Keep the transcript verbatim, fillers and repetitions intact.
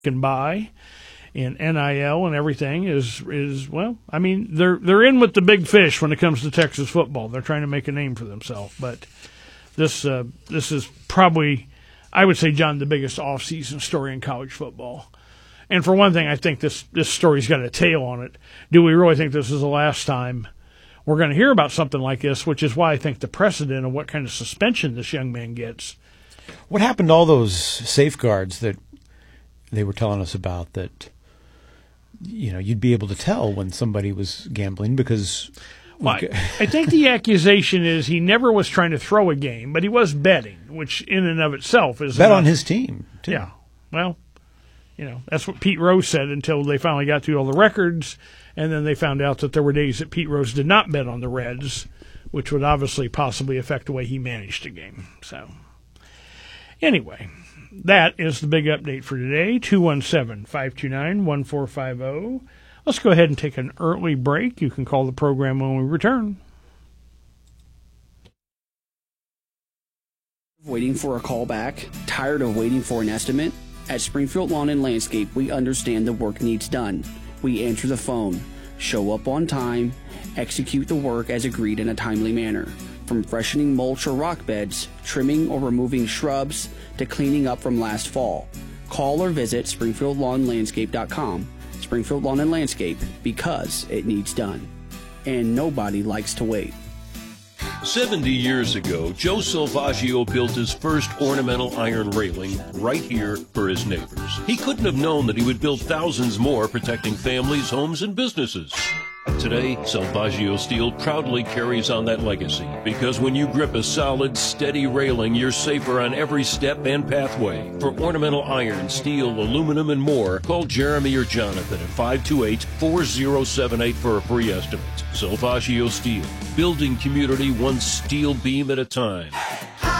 can buy in N I L and everything is is well, I mean, they're they're in with the big fish when it comes to Texas football. They're trying to make a name for themselves, but this uh, this is probably, I would say, John, the biggest off-season story in college football. And for one thing, I think this this story's got a tail on it. Do we really think this is the last time we're going to hear about something like this? Which is why I think the precedent of what kind of suspension this young man gets. What happened to all those safeguards that they were telling us about that, you know, you'd be able to tell when somebody was gambling because... Well, I think the accusation is he never was trying to throw a game, but he was betting, which in and of itself is... Bet enough. on his team, too. Yeah. Well, you know, that's what Pete Rose said until they finally got through all the records, and then they found out that there were days that Pete Rose did not bet on the Reds, which would obviously possibly affect the way he managed the game. So, anyway, that is the big update for today, two one seven, five two nine, one four five zero. Let's go ahead and take an early break. You can call the program when we return. Waiting for a call back? Tired of waiting for an estimate? At Springfield Lawn and Landscape, we understand the work needs done. We answer the phone, show up on time, execute the work as agreed in a timely manner. From freshening mulch or rock beds, trimming or removing shrubs, to cleaning up from last fall. Call or visit springfield lawn landscape dot com. Springfield Lawn and Landscape, because it needs done. And nobody likes to wait. seventy years ago, Joe Salvaggio built his first ornamental iron railing right here for his neighbors. He couldn't have known that he would build thousands more protecting families, homes, and businesses. Today, Salvaggio Steel proudly carries on that legacy because when you grip a solid, steady railing, you're safer on every step and pathway. For ornamental iron, steel, aluminum, and more, call Jeremy or Jonathan at five two eight, four zero seven eight for a free estimate. Salvaggio Steel, building community one steel beam at a time.